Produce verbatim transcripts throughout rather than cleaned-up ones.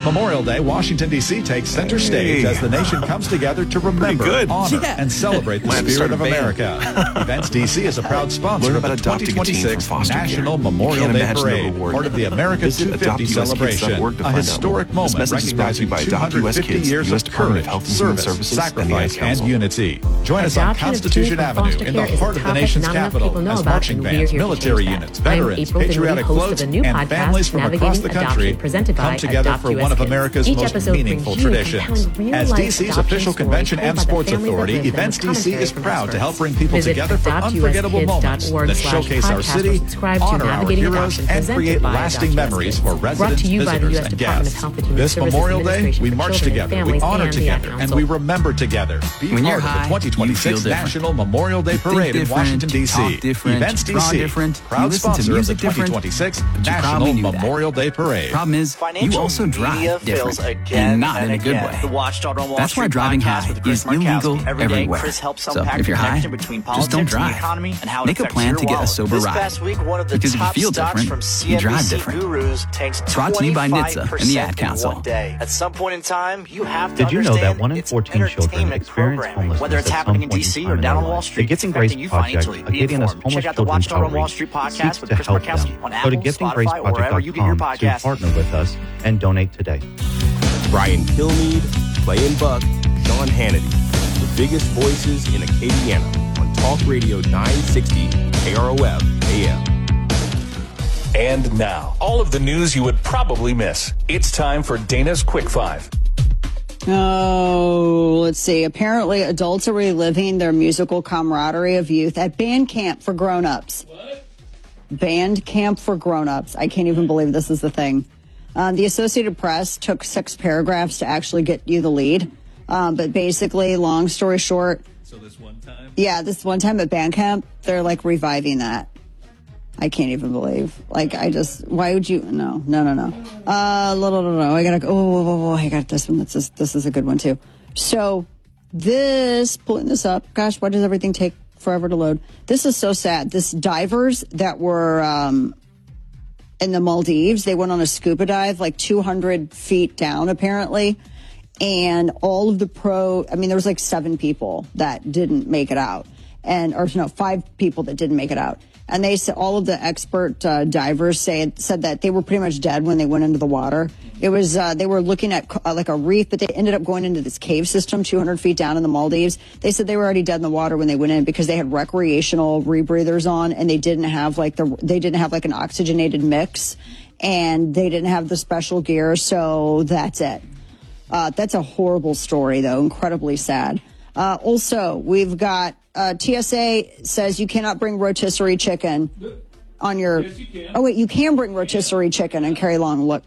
Memorial Day, Washington, D C takes center Hey. stage as the nation comes together to remember, good. honor, Yeah. and celebrate the Might have to spirit start of a band. America. Events D C is a proud sponsor Learn of the about adopting a teen twenty twenty-six from foster care. National You Memorial can't Day imagine the Parade, reward. part of the America Visit two fifty adopt U S kids dot celebration, org to a find out historic more. moment This message is brought to you recognizing by two Adopt U S hundred fifty Kids, years U S of Department of courage, Health and Human service, Services, and the Ad sacrifice, and Council. unity. Join us on Adoption of Constitution teens from Avenue foster in the care is a heart of the topic nation's not enough capital people know as about, marching and we're bands, here to military change that. units, I'm veterans, April patriotic Dinwiddie, host floats, of a new and podcast, families from across Navigating the country Adoption, presented by come together Adopt for U S one of Kids. America's Each most episode brings meaningful you and traditions. telling real As life D C's adoption official stories convention told and by the sports families that authority, live them Events with D C commentary is from proud to experts. help bring people Visit together for adopt unforgettable U S kids dot moments org that slash showcase our podcast city, or subscribe to honor our Navigating heroes, Adoption, and presented create by lasting Adopt U S memories Kids. for Brought residents, to you by the visitors, U S and Department of guests. Health and Human This Services Memorial Day, Administration we for march Children and together, we Families honor and the Ad together, and Council. we remember together. Be When you're part of the high, twenty you feel twenty-six different. National Memorial Day You think Parade in different, Washington, D C. talk different, Events D draw C, different, you proud listen to sponsor of the music different, twenty twenty-six but you National probably knew that. Memorial Day Parade. Problem is, you Financial also media drive fails different, again and not and in a good again. way. The Watchdog on Wall That's why Street driving podcast high with Chris is illegal Markowski. Every day, everywhere. Chris helps So unpack if you're the high, connection between just politics don't and drive. the economy and how it Make a affects plan your to get a wallet. sober this ride. past week, one of the Because if you top feel stocks different, from you drive C N B C different. Gurus tanks Brought to you by NHTSA and the Ad twenty-five percent in Council. one day. At some point in time, you have to Did you know that understand one in it's fourteen children entertainment experience programming. homelessness Whether it's at happening some in point D C in or time down in on their Wall life? Street, The Gifting it's Grace affecting you Project, financially. a Be Gifting informed. homeless Check out the children's Watchdog on Wall outreach, Street seeks podcast with to Chris help Markowski them. on Go Apple, to gifting grace Spotify, or wherever you get your project dot com to podcasts. partner with us and donate today. Brian Kilmeade, Clay and Buck, Sean Hannity, the biggest voices in Acadiana on Talk Radio nine sixty K R O F A M. And now, all of the news you would probably miss. It's time for Dana's Quick Five. Oh, let's see. Apparently, adults are reliving their musical camaraderie of youth at band camp for grown-ups. What? Band camp for grown-ups. I can't even believe this is the thing. Um, the Associated Press took six paragraphs to actually get you the lead. Um, but basically, long story short. So this one time? Yeah, this one time at band camp, they're like reviving that. I can't even believe. Like, I just, why would you? No, no, no, no. Uh, no, no, no, no. I gotta go. Oh, oh, oh, I got this one. This is, this is a good one, too. So, this, pulling this up. Gosh, why does everything take forever to load? This is so sad. This divers that were um, in the Maldives, they went on a scuba dive like two hundred feet down, apparently. And all of the pro, I mean, there was like seven people that didn't make it out. And, or no, five people that didn't make it out. And they said all of the expert uh, divers say, said that they were pretty much dead when they went into the water. It was, uh, they were looking at uh, like a reef, but they ended up going into this cave system two hundred feet down in the Maldives. They said they were already dead in the water when they went in because they had recreational rebreathers on and they didn't have like the, they didn't have like an oxygenated mix and they didn't have the special gear. So that's it. Uh, that's a horrible story though. Incredibly sad. Uh, also, we've got, Uh, T S A says you cannot bring rotisserie chicken on your... Yes, you can. Oh, wait, you can bring rotisserie chicken and carry along. Look,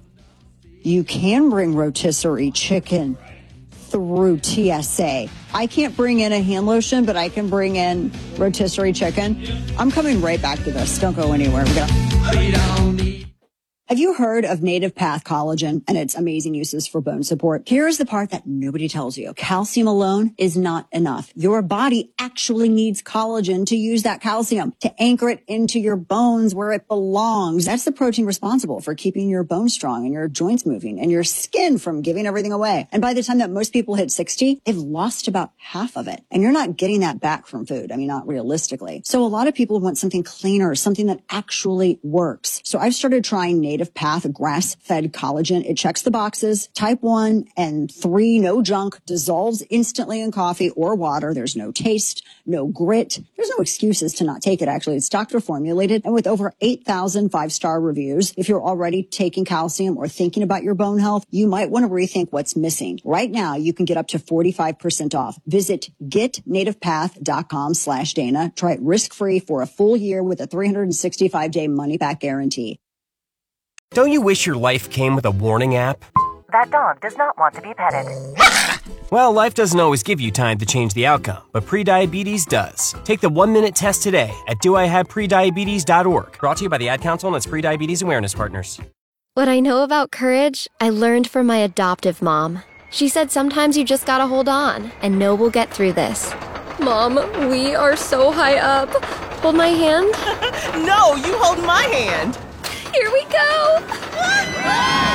you can bring rotisserie chicken through T S A. I can't bring in a hand lotion, but I can bring in rotisserie chicken. I'm coming right back to this. Don't go anywhere. We're gonna... Have you heard of Native Path Collagen and its amazing uses for bone support? Here's the part that nobody tells you. Calcium alone is not enough. Your body actually needs collagen to use that calcium, to anchor it into your bones where it belongs. That's the protein responsible for keeping your bones strong and your joints moving and your skin from giving everything away. And by the time that most people hit sixty, they've lost about half of it. And you're not getting that back from food. I mean, not realistically. So a lot of people want something cleaner, something that actually works. So I've started trying Native Path grass-fed collagen. It checks the boxes. Type one and three, no junk, dissolves instantly in coffee or water. There's no taste, no grit. There's no excuses to not take it, actually. It's doctor formulated and with over eight thousand five-star reviews. If you're already taking calcium or thinking about your bone health, you might want to rethink what's missing. Right now, you can get up to forty-five percent off. Visit getnativepath.com slash Dana. Try it risk-free for a full year with a three hundred sixty-five day money-back guarantee. Don't you wish your life came with a warning app? That dog does not want to be petted. Well, life doesn't always give you time to change the outcome, but prediabetes does. Take the one-minute test today at do I have prediabetes dot org. Brought to you by the Ad Council and its Prediabetes Awareness Partners. What I know about courage, I learned from my adoptive mom. She said sometimes you just gotta hold on and know we'll get through this. Mom, we are so high up. Hold my hand. No, you hold my hand. Here we go!